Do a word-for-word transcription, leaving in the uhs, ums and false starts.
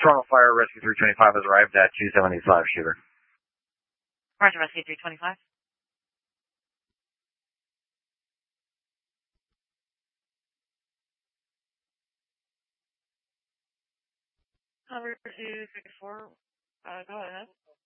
Toronto Fire, Rescue three twenty-five has arrived at two seventy-five, shooter. Roger, Rescue three twenty-five. Cover two fifty-four, uh, go ahead.